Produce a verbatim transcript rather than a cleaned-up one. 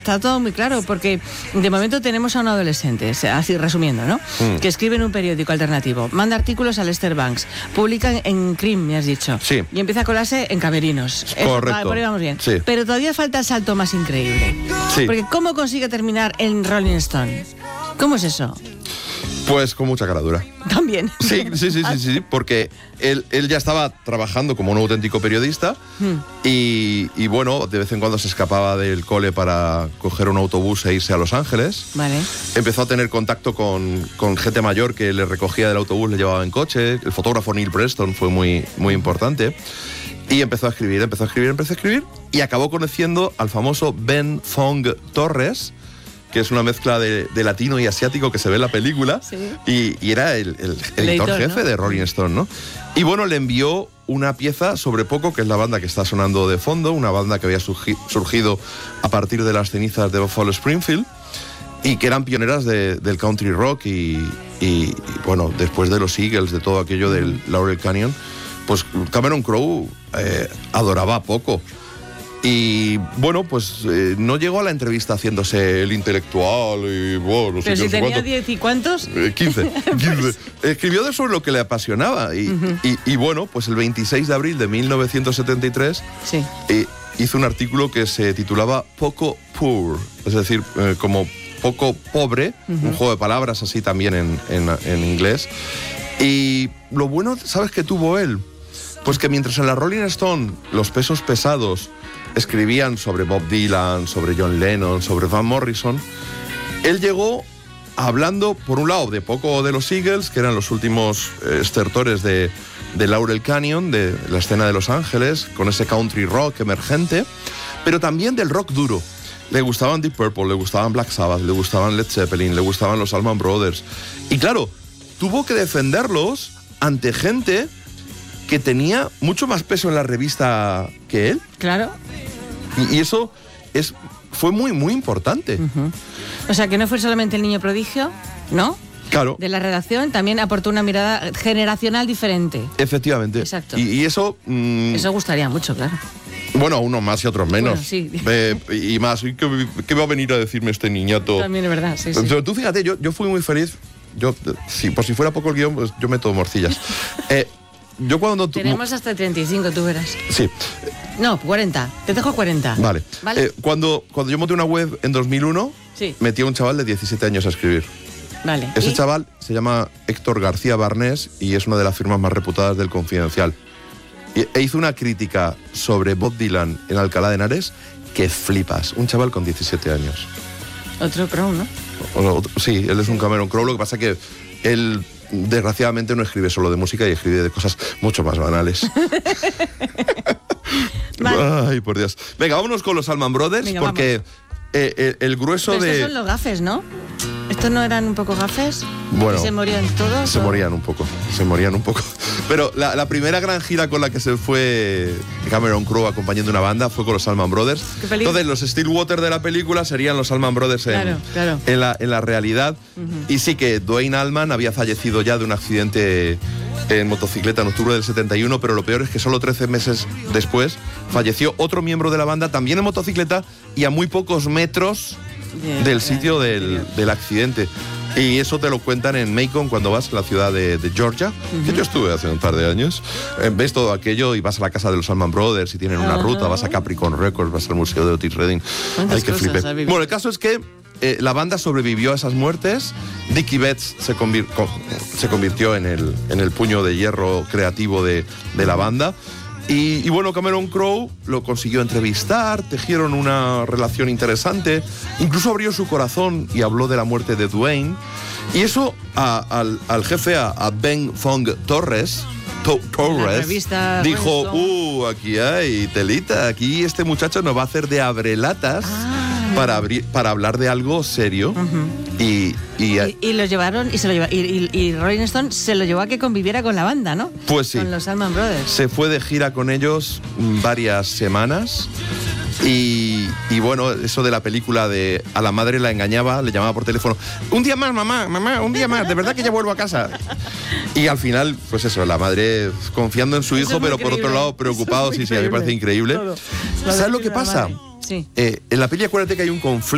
Está todo muy claro, porque de momento tenemos a un adolescente, así resumiendo, ¿no? Mm. Que escribe en un periódico alternativo, manda artículos a Lester Bangs, publica en Cream, me has dicho, sí. Y empieza a colarse en camerinos. Correcto. Eso, por ahí vamos bien. Sí. Pero todavía falta el salto más increíble. Sí. Porque ¿cómo consigue terminar en Rolling Stone? ¿Cómo es eso? Pues con mucha cara dura. También. Sí, sí, sí, sí, sí, porque él, él ya estaba trabajando como un auténtico periodista hmm. y, y bueno, de vez en cuando se escapaba del cole para coger un autobús e irse a Los Ángeles. Vale. Empezó a tener contacto con, con gente mayor que le recogía del autobús, le llevaba en coche. El fotógrafo Neil Preston fue muy, muy importante. Y empezó a escribir, empezó a escribir, empezó a escribir y acabó conociendo al famoso Ben Fong Torres, que es una mezcla de, de latino y asiático que se ve en la película, sí. y, y era el, el, el editor, editor jefe, ¿no?, de Rolling Stone, ¿no? Y bueno, le envió una pieza sobre Poco, que es la banda que está sonando de fondo, una banda que había surgi, surgido a partir de las cenizas de Buffalo Springfield, y que eran pioneras de, del country rock, y, y, y bueno, después de los Eagles, de todo aquello del Laurel Canyon, pues Cameron Crowe eh, adoraba a Poco. Y bueno, pues eh, no llegó a la entrevista haciéndose el intelectual y bueno, no sé. Pero si no sé tenía cuánto. diez y cuántos. Eh, quince. quince. Escribió de sobre lo que le apasionaba. Y, uh-huh. y, y bueno, pues el veintiséis de abril de mil novecientos setenta y tres sí. eh, hizo un artículo que se titulaba Poco Poor, es decir, eh, como poco pobre, uh-huh. un juego de palabras así también en, en, en inglés. Y lo bueno, ¿sabes qué tuvo él? Pues que mientras en la Rolling Stone los pesos pesados escribían sobre Bob Dylan, sobre John Lennon, sobre Van Morrison, él llegó hablando, por un lado, de Poco de los Eagles, que eran los últimos eh, estertores de, de Laurel Canyon, de la escena de Los Ángeles, con ese country rock emergente, pero también del rock duro. Le gustaban Deep Purple, le gustaban Black Sabbath, le gustaban Led Zeppelin, le gustaban los Allman Brothers. Y claro, tuvo que defenderlos ante gente que tenía mucho más peso en la revista que él. Claro. Y, y eso es, fue muy, muy importante. Uh-huh. O sea, que no fue solamente el niño prodigio, ¿no? Claro. De la redacción, también aportó una mirada generacional diferente. Efectivamente. Exacto. Y, y eso... Mmm, eso gustaría mucho, claro. Bueno, unos más y otros menos. Bueno, sí. eh, y más, ¿qué, ¿qué va a venir a decirme este niñato? También es verdad, sí, sí. Pero tú fíjate, yo, yo fui muy feliz. Yo, si, por si fuera poco el guión, pues yo meto morcillas. eh, Yo cuando tu... Tenemos hasta treinta y cinco, tú verás. Sí. No, cuarenta. Te dejo cuarenta. Vale. ¿Vale? Eh, cuando, cuando yo monté una web en dos mil uno, sí. metí a un chaval de diecisiete años a escribir. Vale. Ese ¿Y? chaval se llama Héctor García Barnés y es una de las firmas más reputadas del Confidencial. Y, e hizo una crítica sobre Bob Dylan en Alcalá de Henares que flipas. Un chaval con diecisiete años. Otro Crowe, ¿no? O, o, sí, él es un Cameron Crowe. Lo que pasa que él... desgraciadamente no escribe solo de música y escribe de cosas mucho más banales. Vale. Ay, por Dios. Venga, vámonos con los Allman Brothers. Venga, porque eh, el, el grueso Pero de... estos son los gafes, ¿no? ¿Estos no eran un poco gafes? Bueno. ¿Y se morían todos? Se o? morían un poco, se morían un poco. Pero la, la primera gran gira con la que se fue Cameron Crowe acompañando una banda fue con los Allman Brothers. Entonces los Stillwater de la película serían los Allman Brothers en, claro, claro. en, la, en la realidad. Uh-huh. Y sí que Duane Allman había fallecido ya de un accidente en motocicleta en octubre del setenta y uno, pero lo peor es que solo trece meses después falleció otro miembro de la banda, también en motocicleta y a muy pocos metros yeah, del sitio yeah, del, yeah. del accidente. Y eso te lo cuentan en Macon cuando vas a la ciudad de, de Georgia, uh-huh. que yo estuve hace un par de años. Eh, ves todo aquello y vas a la casa de los Allman Brothers y tienen una uh-huh. ruta, vas a Capricorn Records, vas al museo de Otis Redding. Ay, que flipe. Bueno, el caso es que eh, la banda sobrevivió a esas muertes. Dickie Betts se, convir- co- se convirtió en el, en el puño de hierro creativo de, de la banda. Y, y bueno, Cameron Crowe lo consiguió entrevistar, tejieron una relación interesante, incluso abrió su corazón y habló de la muerte de Duane. Y eso a, al, al jefe, a, a Ben Fong Torres, to, Torres dijo, uh, aquí hay telita, aquí este muchacho nos va a hacer de abrelatas. Ah. Para, abrir, para hablar de algo serio. Uh-huh. y, y, y, y lo llevaron y se lo lleva, y, y, y Rolling Stone se lo llevó a que conviviera con la banda, ¿no? Pues sí. Con los Allman Brothers. Se fue de gira con ellos varias semanas. Y, y bueno, eso de la película de a la madre la engañaba, le llamaba por teléfono, un día más, mamá, mamá, un día más, de verdad que ya vuelvo a casa. Y al final, pues eso, la madre confiando en su hijo, pero increíble. Por otro lado preocupado, sí, sí, a mí me parece increíble. Todo. ¿Sabes lo que pasa? Sí. Eh, en la peli acuérdate que hay un conflicto